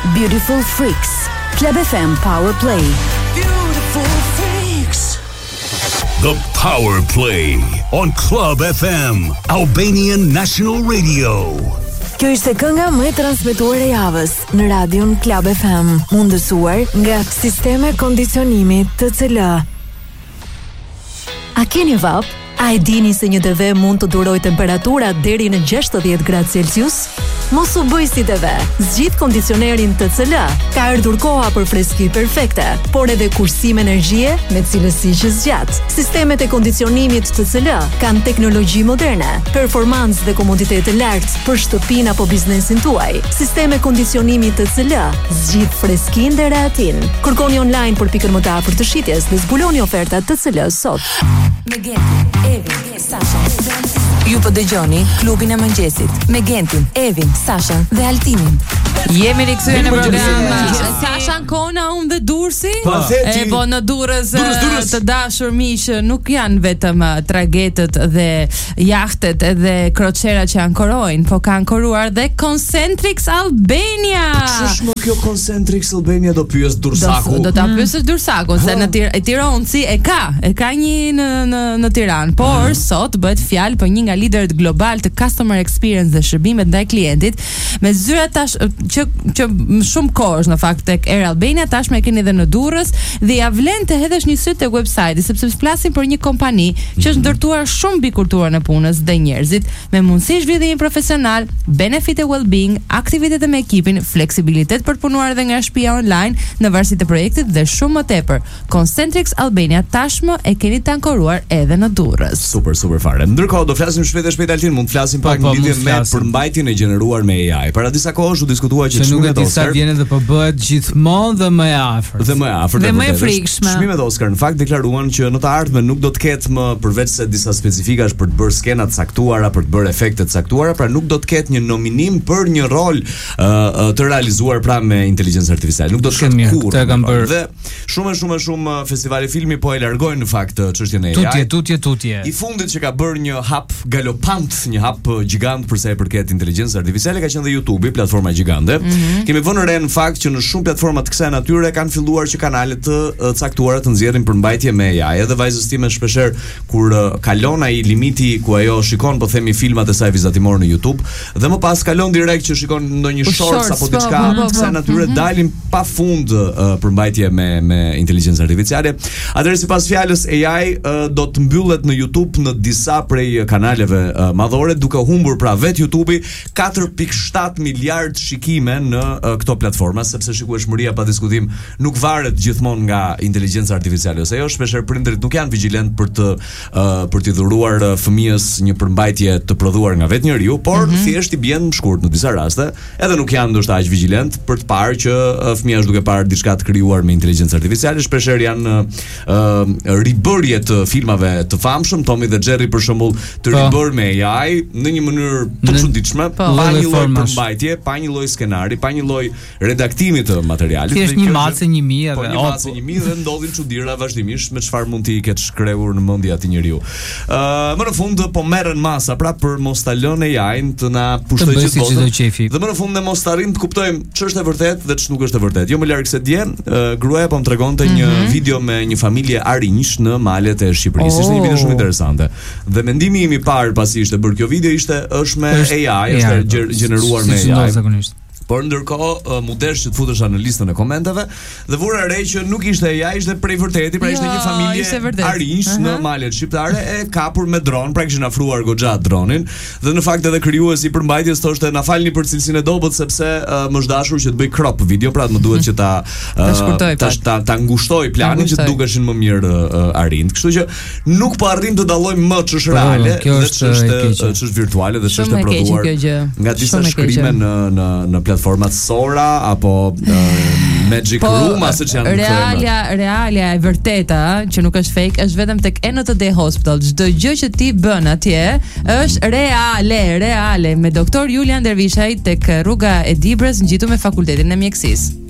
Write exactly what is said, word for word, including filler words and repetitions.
Beautiful Freaks. Club F M Power Play. Beautiful Freaks. The Power Play on Club F M, Albanian National Radio. Kjo ishte kënga më e transmetuar e javës në radion Club F M, mundësuar nga Sisteme Kondicionimi T C L. A keni vap? A e dini se një T V mund të duroj temperatura deri në gjashtëdhjetë gradë Celsius? Mos u bëj si T V. Zgjidh kondicionerin T C L. Ka ardhur koha për freski perfekte, por edhe kursim energjie me cilësi që zgjat. Sistemet e kondicionimit T C L kanë teknologji moderne, performancë dhe komoditet të lartë për shtëpinë apo biznesin tuaj. Sisteme kondicionimi T C L zgjidh freskinë dhe rehatin. Kërkoni online për pikën më të afërt të shitjes dhe zbuloni ofertat T C L sot. Me Gentin, Evin, Sasha. Ju po dëgjoni klubin e mëngjesit me Gentin, Evin, Sasha dhe Altinin. Jemi rikthyer në program. Sasha Kona, unë dhe Dursi. E po në Durrës të dashur miq, nuk janë vetëm tragetët dhe jahtet dhe kroçerat që ankorojnë, po ka ankoruar dhe Concentrix Albania. Ç'është më kjo Concentrix Albania, do pyes Dursaku. Do, do ta pyesësh Dursakun se në tir, Tiranci e ka, e ka një në në në Tiranë, por mm. sot bëhet fjalë për një nga liderët global të customer experience dhe shërbimet ndaj klientit, me zyra tash që që shumë kohësh në fakt tek Air Albania, tashmë e keni edhe në Durrës dhe ja vlen të hedhësh një sy tek websajti, sepse flasim për një kompani që është ndërtuar shumë mbi kulturën e punës dhe njerëzit, me mundësi zhvillim profesional, benefit e well-being, aktivitete me ekipin, fleksibilitet për të punuar edhe nga shtëpia online në varësi të projektit dhe shumë më tepër. Concentrix Albania tashmë e keni të ankoruar edhe në Durrës. Super, super fare. Ndërkohë do flasim shpejt e shpejt Altin, mund të flasim pak në lidhje me përmbajtjen e gjeneruar me A I. Para disa kohësh u diskutua që nuk e di sa vjen edhe po bëhet gjithmonë dhe më e afërt. Dhe më e afërt. Dhe më e frikshme. Çmimet Oscar në fakt deklaruan që në të ardhmen nuk do të ketë më përveç se disa specifikash për të bërë skena të caktuara, për të bërë efekte të caktuara, pra nuk do të ketë një nominim për një rol uh, të realizuar pra me inteligjencë artificiale. Nuk do të ketë kurrë. Dhe shumë e shumë e shumë festivali filmi po e largojnë në fakt çështjen e A I. Tutje, tutje, tutje. I fundit që ka bërë një hap galopant, një hap gjigant për sa i përket inteligjencës artificiale ka qenë dhe YouTube, platforma gjigante. Mm-hmm. Kemi vënë re në fakt që në shumë platforma të kësaj natyre kanë filluar që kanalet të uh, caktuara të nxjerrin përmbajtje me A I. Edhe vajzës time shpeshherë kur uh, kalon ai limiti ku ajo shikon po themi filmat e saj vizatimor në YouTube dhe më pas kalon direkt që shikon ndonjë shorts apo diçka të kësaj natyre, mm-hmm. dalin pafund uh, përmbajtje me me inteligjencë artificiale. Atëherë sipas fjalës A I uh, do të mbyllet në YouTube në disa prej kanaleve uh, madhore, duke humbur pra vet YouTube-i katër pikë shtat miliard shikime në uh, këto platforma, sepse shikueshmëria pa diskutim nuk varet gjithmonë nga inteligjenca artificiale ose jo. Shpeshherë prindërit nuk janë vigjilent për të uh, për t'i dhuruar uh, fëmijës një përmbajtje të prodhuar nga vetë njeriu, por mm-hmm. thjesht i bjen shkurt në disa raste, edhe nuk janë ndoshta aq vigjilent për të parë që uh, fëmia është duke parë diçka të krijuar me inteligjencë artificiale. Shpeshherë janë uh, uh, ribërje të filmave të famshëm, Tommy dhe Jerry për shembull, të ribër me A I në një mënyrë të çuditshme, pa një lloj përmbajtje, pa një lloj skenari, pa një lloj redaktimi të materialit. Thjesht një macë një mijë edhe. Po një macë një mijë dhe ndodhin çuditëra vazhdimisht me çfarë mund t'i ketë shkrehur në mendje atë njeriu. Ë, uh, më në fund po merren masa pra për mos ta lënë A I-n të na pushtojë gjithë botën. Dhe më në fund ne mos ta arrim të kuptojmë ç'është e vërtetë dhe ç'nuk është e vërtetë. Jo më larg se dje, uh, gruaja po më tregonte mm-hmm. një video me një familje arinjsh në malet e Shqipërisë. Ishte oh. një video shumë interesante. Dhe mendimi im i parë pasi ishte bërë kjo video ishte është me A I, është gjeneruar me A I. Por ndërkohë mu desh që të futesha në listën e komenteve dhe vura re që nuk ishte A I, ishte prej vërteti, pra ishte një familje arinjsh uh-huh. në malet shqiptare e kapur me dron, pra kishin afruar goxha dronin dhe në fakt edhe krijuesi i përmbajtjes thoshte na falni për cilësinë e dobët sepse uh, më është dashur që të bëj crop video, pra më duhet që ta uh, ta, ta ta ngushtoj planin që të dukeshin më mirë uh, arind. Kështu që nuk po arrim të dallojmë më ç'është reale dhe ç'është ç'është virtuale dhe ç'është e prodhuar nga disa shkrime në në në platformat Sora apo uh, Magic po, Room, asë që janë realia, realia e vërteta që nuk është fake është vetëm tek N T D Hospital. Çdo gjë që ti bën atje është reale, reale me doktor Julian Dervishaj tek rruga e Dibrës ngjitur me fakultetin e mjekësisë.